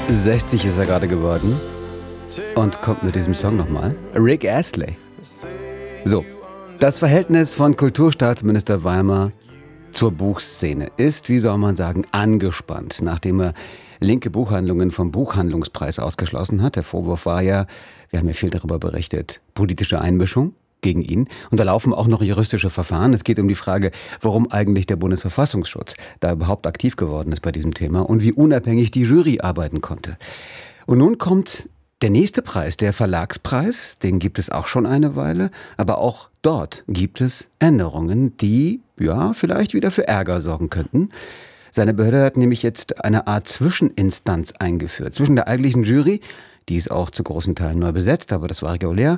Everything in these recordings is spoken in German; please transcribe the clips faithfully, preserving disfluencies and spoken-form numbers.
sechzig ist er gerade geworden und kommt mit diesem Song nochmal. Rick Astley. So, das Verhältnis von Kulturstaatsminister Weimer zur Buchszene ist, wie soll man sagen, angespannt, nachdem er linke Buchhandlungen vom Buchhandlungspreis ausgeschlossen hat. Der Vorwurf war ja, wir haben ja viel darüber berichtet, politische Einmischung gegen ihn. Und da laufen auch noch juristische Verfahren. Es geht um die Frage, warum eigentlich der Bundesverfassungsschutz da überhaupt aktiv geworden ist bei diesem Thema und wie unabhängig die Jury arbeiten konnte. Und nun kommt der nächste Preis, der Verlagspreis. Den gibt es auch schon eine Weile. Aber auch dort gibt es Änderungen, die ja vielleicht wieder für Ärger sorgen könnten. Seine Behörde hat nämlich jetzt eine Art Zwischeninstanz eingeführt. Zwischen der eigentlichen Jury, die ist auch zu großen Teilen neu besetzt, aber das war regulär,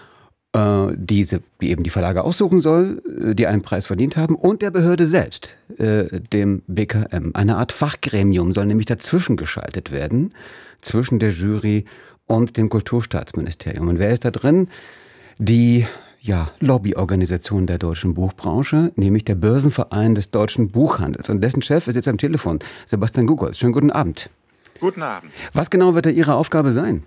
Diese, die eben die Verlage aussuchen soll, die einen Preis verdient haben, und der Behörde selbst, äh, dem B K M. Eine Art Fachgremium soll nämlich dazwischen geschaltet werden, zwischen der Jury und dem Kulturstaatsministerium. Und wer ist da drin? Die ja, Lobbyorganisation der deutschen Buchbranche, nämlich der Börsenverein des deutschen Buchhandels. Und dessen Chef ist jetzt am Telefon, Sebastian Gugolz. Schönen guten Abend. Guten Abend. Was genau wird da Ihre Aufgabe sein?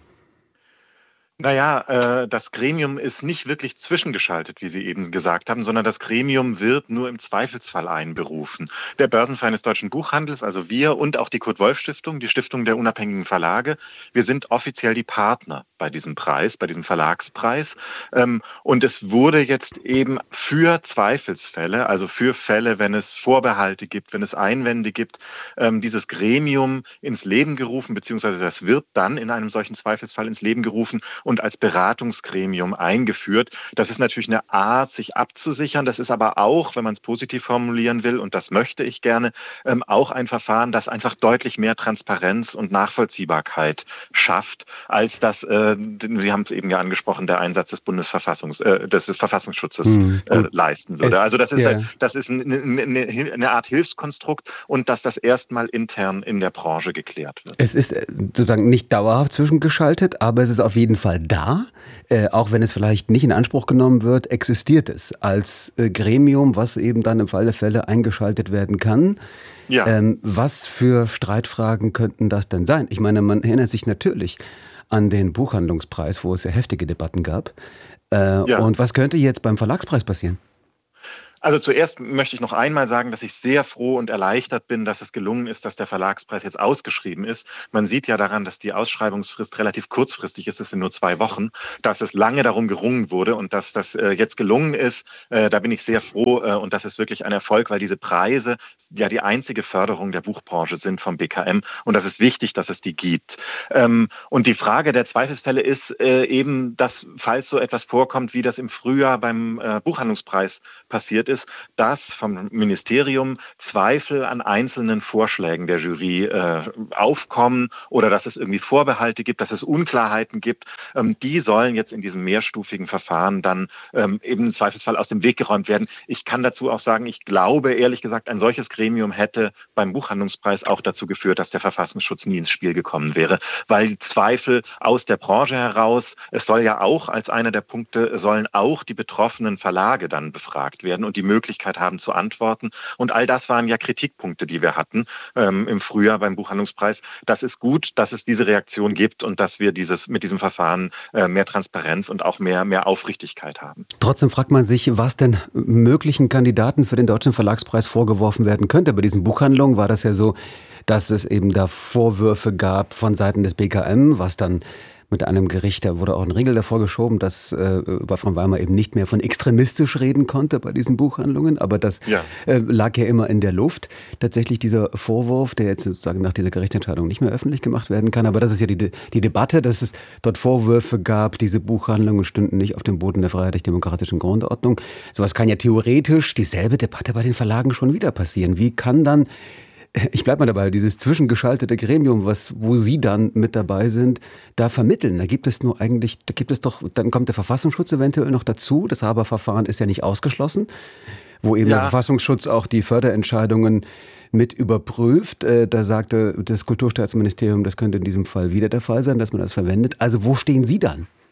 Naja, äh, das Gremium ist nicht wirklich zwischengeschaltet, wie Sie eben gesagt haben, sondern das Gremium wird nur im Zweifelsfall einberufen. Der Börsenverein des deutschen Buchhandels, also wir und auch die Kurt-Wolf-Stiftung, die Stiftung der unabhängigen Verlage, wir sind offiziell die Partner bei diesem Preis, bei diesem Verlagspreis. Ähm, und es wurde jetzt eben für Zweifelsfälle, also für Fälle, wenn es Vorbehalte gibt, wenn es Einwände gibt, ähm, dieses Gremium ins Leben gerufen, beziehungsweise das wird dann in einem solchen Zweifelsfall ins Leben gerufen und als Beratungsgremium eingeführt. Das ist natürlich eine Art, sich abzusichern. Das ist aber auch, wenn man es positiv formulieren will, und das möchte ich gerne, ähm, auch ein Verfahren, das einfach deutlich mehr Transparenz und Nachvollziehbarkeit schafft, als das, äh, Sie haben es eben ja angesprochen, der Einsatz des Bundesverfassungs, äh, des Verfassungsschutzes hm, äh, leisten würde. Es, also das ist, ja. das ist eine, eine, eine Art Hilfskonstrukt und dass das erstmal intern in der Branche geklärt wird. Es ist sozusagen nicht dauerhaft zwischengeschaltet, aber es ist auf jeden Fall da, äh, auch wenn es vielleicht nicht in Anspruch genommen wird, existiert es als äh, Gremium, was eben dann im Fall der Fälle eingeschaltet werden kann. Ja. Ähm, was für Streitfragen könnten das denn sein? Ich meine, man erinnert sich natürlich an den Buchhandlungspreis, wo es ja heftige Debatten gab. Äh, ja. Und was könnte jetzt beim Verlagspreis passieren? Also zuerst möchte ich noch einmal sagen, dass ich sehr froh und erleichtert bin, dass es gelungen ist, dass der Verlagspreis jetzt ausgeschrieben ist. Man sieht ja daran, dass die Ausschreibungsfrist relativ kurzfristig ist, es sind nur zwei Wochen, dass es lange darum gerungen wurde und dass das äh, jetzt gelungen ist. Äh, da bin ich sehr froh äh, und das ist wirklich ein Erfolg, weil diese Preise ja die einzige Förderung der Buchbranche sind vom B K M und das ist wichtig, dass es die gibt. Ähm, und die Frage der Zweifelsfälle ist äh, eben, dass falls so etwas vorkommt, wie das im Frühjahr beim äh, Buchhandlungspreis passiert ist, dass vom Ministerium Zweifel an einzelnen Vorschlägen der Jury äh, aufkommen oder dass es irgendwie Vorbehalte gibt, dass es Unklarheiten gibt. Ähm, die sollen jetzt in diesem mehrstufigen Verfahren dann ähm, eben im Zweifelsfall aus dem Weg geräumt werden. Ich kann dazu auch sagen, ich glaube ehrlich gesagt, ein solches Gremium hätte beim Buchhandlungspreis auch dazu geführt, dass der Verfassungsschutz nie ins Spiel gekommen wäre, weil die Zweifel aus der Branche heraus, es soll ja auch als einer der Punkte, sollen auch die betroffenen Verlage dann befragt werden und die Möglichkeit haben zu antworten. Und all das waren ja Kritikpunkte, die wir hatten ähm, im Frühjahr beim Buchhandlungspreis. Das ist gut, dass es diese Reaktion gibt und dass wir dieses mit diesem Verfahren äh, mehr Transparenz und auch mehr, mehr Aufrichtigkeit haben. Trotzdem fragt man sich, was denn möglichen Kandidaten für den Deutschen Verlagspreis vorgeworfen werden könnte. Bei diesen Buchhandlungen war das ja so, dass es eben da Vorwürfe gab von Seiten des B K M, was dann mit einem Gericht, da wurde auch ein Riegel davor geschoben, dass äh, Wolfram Weimer eben nicht mehr von extremistisch reden konnte bei diesen Buchhandlungen. Aber das ja. äh, lag ja immer in der Luft. Tatsächlich dieser Vorwurf, der jetzt sozusagen nach dieser Gerichtsentscheidung nicht mehr öffentlich gemacht werden kann. Aber das ist ja die, die Debatte, dass es dort Vorwürfe gab, diese Buchhandlungen stünden nicht auf dem Boden der freiheitlich-demokratischen Grundordnung. Sowas kann ja theoretisch dieselbe Debatte bei den Verlagen schon wieder passieren. Wie kann dann Ich bleibe mal dabei, dieses zwischengeschaltete Gremium, was, wo Sie dann mit dabei sind, da vermitteln. Da gibt es nur eigentlich, da gibt es doch, dann kommt der Verfassungsschutz eventuell noch dazu. Das Haber-Verfahren ist ja nicht ausgeschlossen, wo eben ja. der Verfassungsschutz auch die Förderentscheidungen mit überprüft. Da sagte das Kulturstaatsministerium, das könnte in diesem Fall wieder der Fall sein, dass man das verwendet. Also wo stehen Sie dann?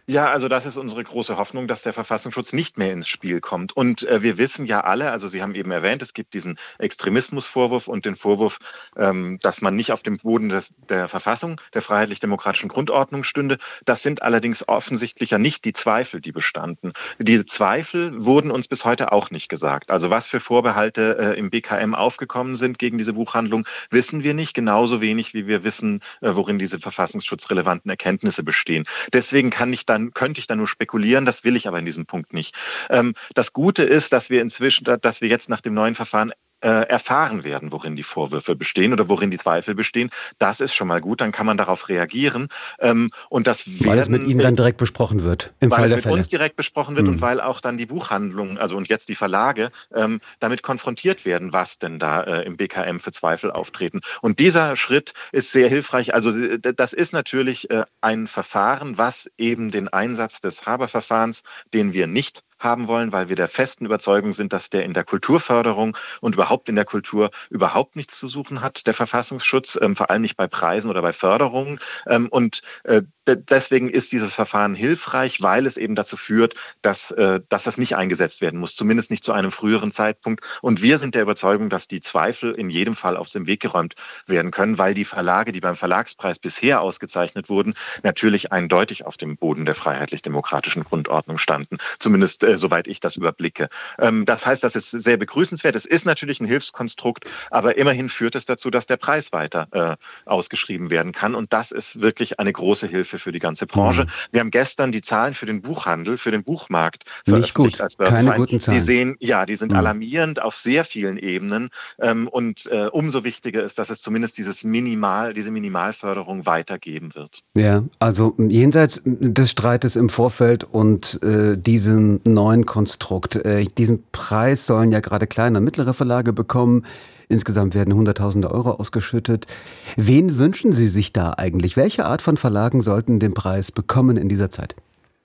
Ja, also das ist unsere große Hoffnung, dass der Verfassungsschutz nicht mehr ins Spiel kommt. Und äh, wir wissen ja alle, also Sie haben eben erwähnt, es gibt diesen Extremismusvorwurf und den Vorwurf, ähm, dass man nicht auf dem Boden des, der Verfassung, der freiheitlich-demokratischen Grundordnung stünde. Das sind allerdings offensichtlich ja nicht die Zweifel, die bestanden. Die Zweifel wurden uns bis heute auch nicht gesagt. Also was für Vorbehalte äh, im B K M aufgekommen sind gegen diese Buchhandlung, wissen wir nicht. Genauso wenig, wie wir wissen, äh, worin diese verfassungsschutzrelevanten Erkenntnisse bestehen. Deswegen kann ich dann, könnte ich da nur spekulieren, das will ich aber in diesem Punkt nicht. Ähm, das Gute ist, dass wir inzwischen, dass wir jetzt nach dem neuen Verfahren äh, erfahren werden, worin die Vorwürfe bestehen oder worin die Zweifel bestehen. Das ist schon mal gut, dann kann man darauf reagieren. Ähm, und das werden, weil es mit Ihnen dann direkt besprochen wird, im weil Fall es der mit Fälle. uns direkt besprochen wird Hm. und weil auch dann die Buchhandlungen, also und jetzt die Verlage, ähm, damit konfrontiert werden, was denn da äh, im B K M für Zweifel auftreten. Und dieser Schritt ist sehr hilfreich. Also das ist natürlich äh, ein Verfahren, was eben den Einsatz des Haberverfahrens, den wir nicht haben wollen, weil wir der festen Überzeugung sind, dass der in der Kulturförderung und überhaupt in der Kultur überhaupt nichts zu suchen hat, der Verfassungsschutz, ähm, vor allem nicht bei Preisen oder bei Förderungen. Ähm, und äh, deswegen ist dieses Verfahren hilfreich, weil es eben dazu führt, dass, äh, dass das nicht eingesetzt werden muss, zumindest nicht zu einem früheren Zeitpunkt. Und wir sind der Überzeugung, dass die Zweifel in jedem Fall aus dem Weg geräumt werden können, weil die Verlage, die beim Verlagspreis bisher ausgezeichnet wurden, natürlich eindeutig auf dem Boden der freiheitlich-demokratischen Grundordnung standen. Zumindest äh, soweit ich das überblicke. Ähm, das heißt, das ist sehr begrüßenswert. Es ist natürlich ein Hilfskonstrukt, aber immerhin führt es dazu, dass der Preis weiter äh, ausgeschrieben werden kann. Und das ist wirklich eine große Hilfe für die ganze Branche. Mhm. Wir haben gestern die Zahlen für den Buchhandel, für den Buchmarkt nicht gut, als keine guten Zahlen. Die sehen, ja, die sind mhm. alarmierend auf sehr vielen Ebenen. Ähm, und äh, umso wichtiger ist, dass es zumindest dieses Minimal, diese Minimalförderung weitergeben wird. Ja, also jenseits des Streites im Vorfeld und äh, diesem neuen Konstrukt. Äh, diesen Preis sollen ja gerade kleine und mittlere Verlage bekommen. Insgesamt werden Hunderttausende Euro ausgeschüttet. Wen wünschen Sie sich da eigentlich? Welche Art von Verlagen sollten den Preis bekommen in dieser Zeit?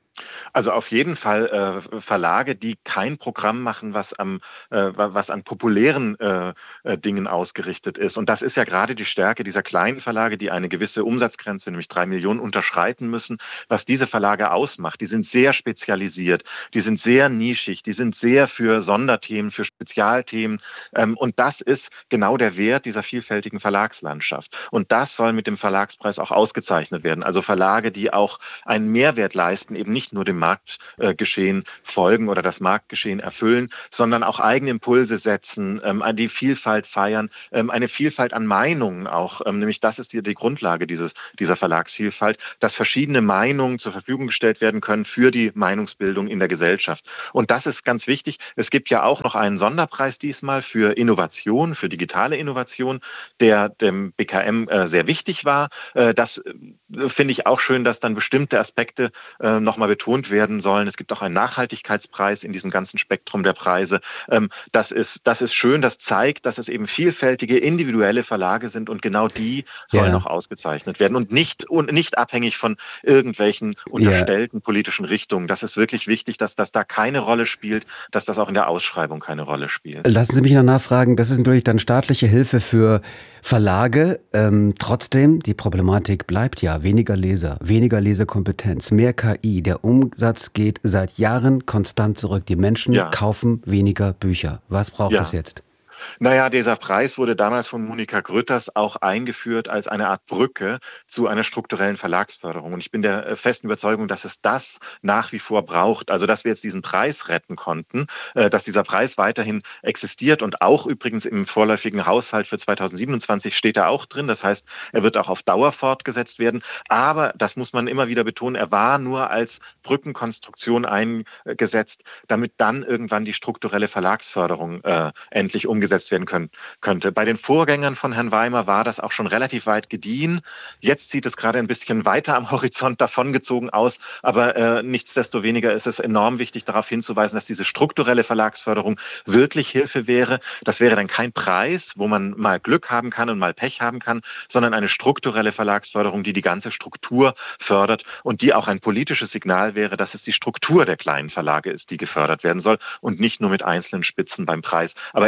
Also auf jeden Fall äh, Verlage, die kein Programm machen, was, am, äh, was an populären äh, äh, Dingen ausgerichtet ist. Und das ist ja gerade die Stärke dieser kleinen Verlage, die eine gewisse Umsatzgrenze, nämlich drei Millionen, unterschreiten müssen, was diese Verlage ausmacht. Die sind sehr spezialisiert, die sind sehr nischig, die sind sehr für Sonderthemen, für Spezialthemen. Ähm, und das ist genau der Wert dieser vielfältigen Verlagslandschaft. Und das soll mit dem Verlagspreis auch ausgezeichnet werden. Also Verlage, die auch einen Mehrwert leisten, eben nicht nur dem Marktgeschehen folgen oder das Marktgeschehen erfüllen, sondern auch eigene Impulse setzen, ähm, die Vielfalt feiern, ähm, eine Vielfalt an Meinungen auch, ähm, nämlich das ist die, die Grundlage dieses, dieser Verlagsvielfalt, dass verschiedene Meinungen zur Verfügung gestellt werden können für die Meinungsbildung in der Gesellschaft. Und das ist ganz wichtig. Es gibt ja auch noch einen Sonderpreis diesmal für Innovation, für digitale Innovation, der dem B K M äh, sehr wichtig war. Äh, das äh, finde ich auch schön, dass dann bestimmte Aspekte äh, nochmal betont werden sollen. Es gibt auch einen Nachhaltigkeitspreis in diesem ganzen Spektrum der Preise. Ähm, das ist, das ist schön, das zeigt, dass es eben vielfältige individuelle Verlage sind und genau die sollen ja. auch ausgezeichnet werden und nicht, und nicht abhängig von irgendwelchen unterstellten ja. politischen Richtungen. Das ist wirklich wichtig, dass das da keine Rolle spielt, dass das auch in der Ausschreibung keine Rolle spielt. Lassen Sie mich noch nachfragen, das ist natürlich dann staatliche Hilfe für Verlage. Ähm, trotzdem, die Problematik bleibt ja weniger Leser, weniger Lesekompetenz, mehr K I. Der Umsatz geht seit Jahren konstant zurück. Die Menschen ja. kaufen weniger Bücher. Was braucht ja. es jetzt? Naja, dieser Preis wurde damals von Monika Grütters auch eingeführt als eine Art Brücke zu einer strukturellen Verlagsförderung. Und ich bin der festen Überzeugung, dass es das nach wie vor braucht. Also, dass wir jetzt diesen Preis retten konnten, dass dieser Preis weiterhin existiert und auch übrigens im vorläufigen Haushalt für zweitausendsiebenundzwanzig steht er auch drin. Das heißt, er wird auch auf Dauer fortgesetzt werden. Aber, das muss man immer wieder betonen, er war nur als Brückenkonstruktion eingesetzt, damit dann irgendwann die strukturelle Verlagsförderung äh, endlich umgesetzt werden können, könnte. Bei den Vorgängern von Herrn Weimer war das auch schon relativ weit gediehen. Jetzt sieht es gerade ein bisschen weiter am Horizont davongezogen aus, aber äh, nichtsdestoweniger ist es enorm wichtig, darauf hinzuweisen, dass diese strukturelle Verlagsförderung wirklich Hilfe wäre. Das wäre dann kein Preis, wo man mal Glück haben kann und mal Pech haben kann, sondern eine strukturelle Verlagsförderung, die die ganze Struktur fördert und die auch ein politisches Signal wäre, dass es die Struktur der kleinen Verlage ist, die gefördert werden soll und nicht nur mit einzelnen Spitzen beim Preis. Aber erstmal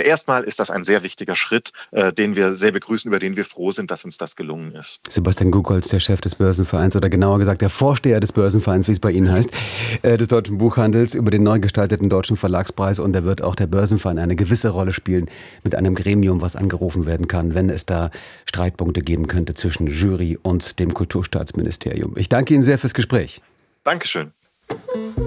ist das ein sehr wichtiger Schritt, äh, den wir sehr begrüßen, über den wir froh sind, dass uns das gelungen ist. Sebastian Gugholz, der Chef des Börsenvereins oder genauer gesagt der Vorsteher des Börsenvereins, wie es bei Ihnen heißt, äh, des Deutschen Buchhandels, über den neu gestalteten Deutschen Verlagspreis, und da wird auch der Börsenverein eine gewisse Rolle spielen mit einem Gremium, was angerufen werden kann, wenn es da Streitpunkte geben könnte zwischen Jury und dem Kulturstaatsministerium. Ich danke Ihnen sehr fürs Gespräch. Dankeschön.